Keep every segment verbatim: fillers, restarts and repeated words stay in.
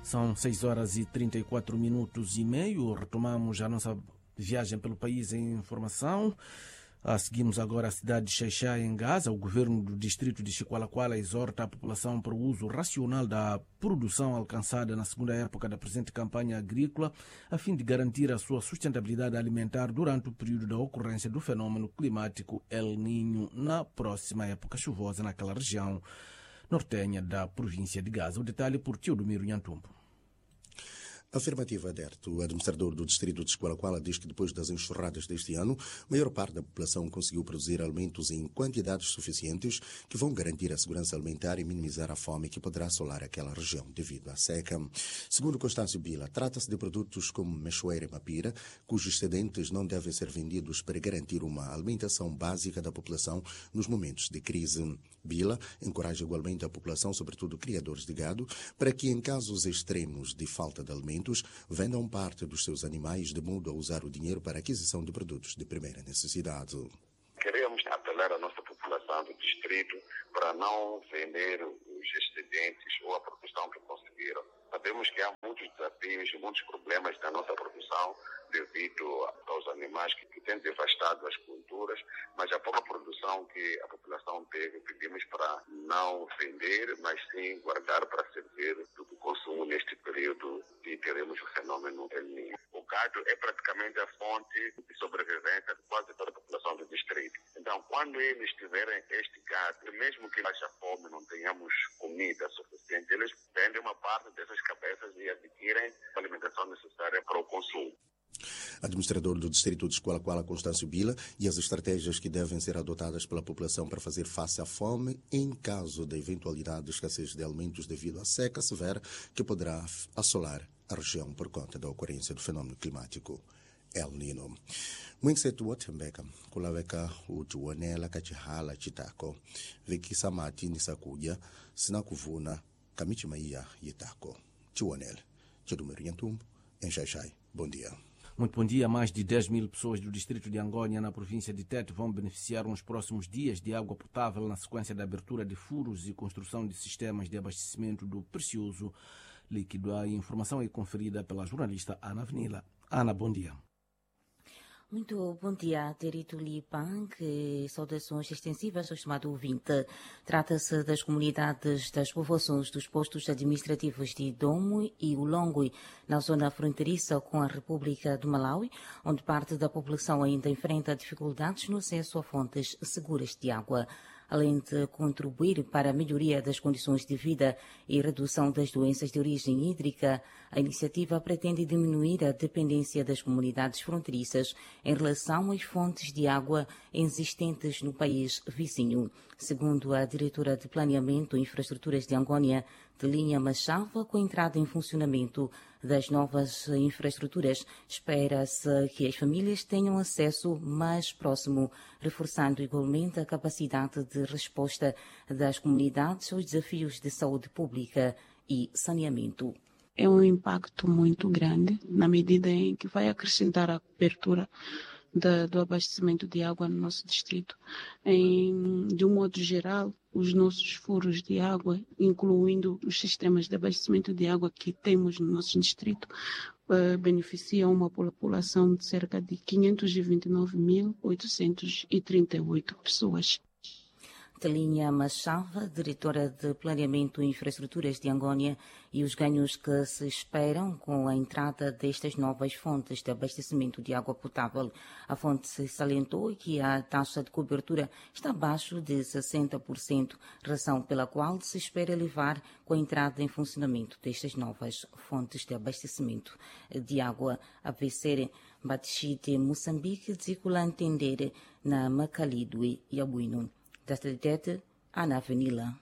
São seis horas e trinta e quatro minutos e meio. Retomamos a nossa viagem pelo país em informação. Ah, seguimos agora a cidade de Xai-Xai, em Gaza. O governo do distrito de Chiqualaquala exorta a população para o uso racional da produção alcançada na segunda época da presente campanha agrícola, a fim de garantir a sua sustentabilidade alimentar durante o período da ocorrência do fenômeno climático El Niño na próxima época chuvosa naquela região nortenha da província de Gaza. O detalhe por Teodomiro Nhantumbo. Afirmativa aderte. O administrador do distrito de Chiqualaquala diz que depois das enxurradas deste ano, a maior parte da população conseguiu produzir alimentos em quantidades suficientes que vão garantir a segurança alimentar e minimizar a fome que poderá assolar aquela região devido à seca. Segundo Constâncio Bila, trata-se de produtos como mechoeira e mapira, cujos excedentes não devem ser vendidos para garantir uma alimentação básica da população nos momentos de crise. Bila encoraja igualmente a população, sobretudo criadores de gado, para que em casos extremos de falta de alimentos vendam parte dos seus animais de modo a usar o dinheiro para a aquisição de produtos de primeira necessidade. Queremos apelar à nossa população do distrito para não vender os excedentes ou a produção que conseguiram. Sabemos que há muitos desafios e muitos problemas na nossa produção devido aos animais que têm devastado as culturas, mas a pouca produção que a população teve, pedimos para não vender, mas sim guardar para servir do consumo neste período que teremos o fenômeno El Niño. O gado é praticamente a fonte de sobrevivência de quase toda a população do distrito. Então, quando eles tiverem este gado, mesmo que haja fome, não tenhamos comida suficiente, eles vendem uma parte dessas cabeças e adquirem a alimentação necessária para o consumo. Administrador do distrito de Chiqualaquala, Constâncio Bila, e as estratégias que devem ser adotadas pela população para fazer face à fome em caso da eventualidade de escassez de alimentos devido à seca severa que poderá assolar a região por conta da ocorrência do fenômeno climático El Niño. Mwinsetu watembeka kulaweka utuonela kachihala chitako viki samati nisakuja sinakuvuna kamichimaiya yitako chiwonela Teodomiro Nhantumbo em Xai-Xai. Bom dia. Muito bom dia. Mais de dez mil pessoas do distrito de Angônia, na província de Tete, vão beneficiar nos próximos dias de água potável na sequência da abertura de furos e construção de sistemas de abastecimento do precioso líquido. A informação é conferida pela jornalista Ana Avenila. Ana, bom dia. Muito bom dia, Terito Lipan, que saudações extensivas ao estimado ouvinte. Trata-se das comunidades das povoações dos postos administrativos de Domo e Ulongwe, na zona fronteiriça com a República do Malawi, onde parte da população ainda enfrenta dificuldades no acesso a fontes seguras de água. Além de contribuir para a melhoria das condições de vida e redução das doenças de origem hídrica, a iniciativa pretende diminuir a dependência das comunidades fronteiriças em relação às fontes de água existentes no país vizinho. Segundo a diretora de Planeamento e Infraestruturas de Angônia, Telinha Machava, com a entrada em funcionamento das novas infraestruturas, espera-se que as famílias tenham acesso mais próximo, reforçando igualmente a capacidade de resposta das comunidades aos desafios de saúde pública e saneamento. É um impacto muito grande, na medida em que vai acrescentar a cobertura da, do abastecimento de água no nosso distrito. Em, de um modo geral, os nossos furos de água, incluindo os sistemas de abastecimento de água que temos no nosso distrito, uh, beneficiam uma população de cerca de quinhentos e vinte e nove mil, oitocentos e trinta e oito pessoas. Telinha Machava, diretora de Planeamento e Infraestruturas de Angônia, e os ganhos que se esperam com a entrada destas novas fontes de abastecimento de água potável. A fonte salientou que a taxa de cobertura está abaixo de sessenta por cento, razão pela qual se espera elevar com a entrada em funcionamento destas novas fontes de abastecimento de água. A V C Batixite Moçambique, circula entender na Macalidwe e Abuino. Desta Tete, Ana Avenila.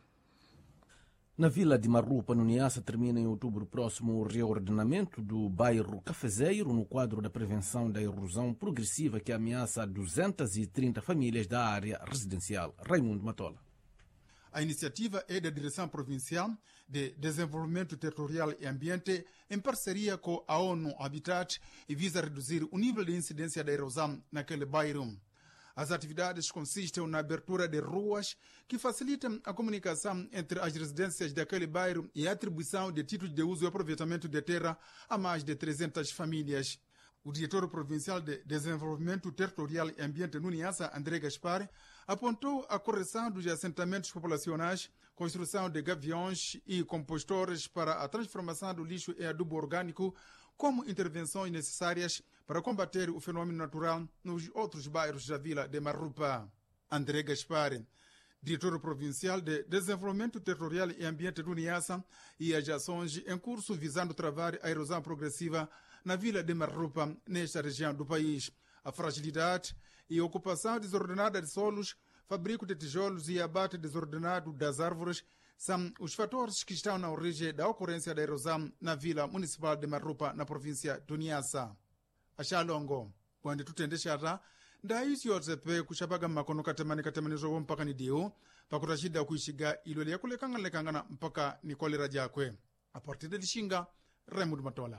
Na vila de Marrupa, no Niassa, termina em outubro próximo o reordenamento do bairro Cafezeiro no quadro da prevenção da erosão progressiva que ameaça duzentas e trinta famílias da área residencial. Raimundo Matola. A iniciativa é da Direção Provincial de Desenvolvimento Territorial e Ambiente em parceria com a ONU Habitat e visa reduzir o nível de incidência da erosão naquele bairro. As atividades consistem na abertura de ruas que facilitam a comunicação entre as residências daquele bairro e a atribuição de títulos de uso e aproveitamento de terra a mais de trezentas famílias. O diretor provincial de Desenvolvimento Territorial e Ambiente no Niassa, André Gaspar, apontou a correção dos assentamentos populacionais, construção de gaviões e compostores para a transformação do lixo em adubo orgânico como intervenções necessárias para combater o fenômeno natural nos outros bairros da vila de Marrupa. André Gaspar, diretor provincial de Desenvolvimento Territorial e Ambiente do Niassa, e as ações em curso visando travar a erosão progressiva na vila de Marrupa, nesta região do país. A fragilidade e a ocupação desordenada de solos, fabrico de tijolos e abate desordenado das árvores são os fatores que estão na origem da ocorrência da erosão na vila municipal de Marrupa, na província do Niassa. Axalongo, quando tu tende chata, daí se yozepe kushapaga makono katemani katemani zogo mpaka ni dio, pakurashida kuishiga ilole ya kule kangana lekangana mpaka ni kolera jakwe. A partir de Lishinga, Raymond Matola.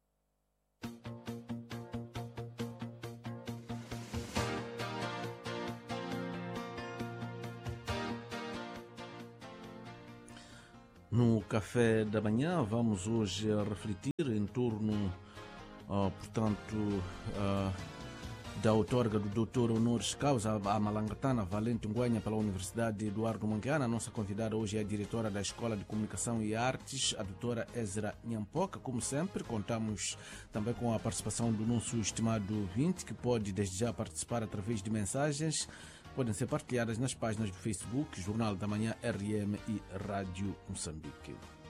No café da manhã vamos hoje refletir em torno, uh, portanto, uh, da outorga do doutor honoris causa à malangatana Valente Nguanha pela Universidade Eduardo Mondlane. A nossa convidada hoje é a diretora da Escola de Comunicação e Artes, a doutora Ezra Nyampoka. Como sempre, contamos também com a participação do nosso estimado ouvinte, que pode desde já participar através de mensagens. Podem ser partilhadas nas páginas do Facebook, Jornal da Manhã R M e Rádio Moçambique.